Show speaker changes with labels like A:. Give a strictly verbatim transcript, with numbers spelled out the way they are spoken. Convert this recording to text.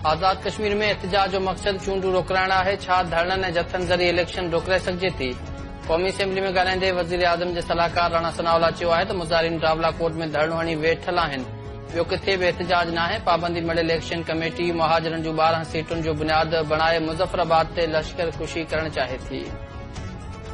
A: आज़ाद कश्मीर में एहतजाज जो मक़सद चूंडू रोकराइण आहे। छा धरणनि ऐं जथनि ज़रिए इलेक्शन रोकाए सघिजे थी? क़ौमी असेंबली में ॻाल्हाईंदे वज़ीर आज़म जे सलाहकार राणा सनाउल्ला चयो आहे त मुज़ाहिरीन रावलाकोट में धरणो हणी वेठल आहिनि। ॿियो किथे बि एहतजाज न आहे। पाबंदी मिलियल इलेक्शन कमेटी मुहाजिरनि जूं ॿारहं सीटुनि जो बुनियाद बणाए मुज़फ़राबाद ते लश्कर कुशी करणु चाहे थी।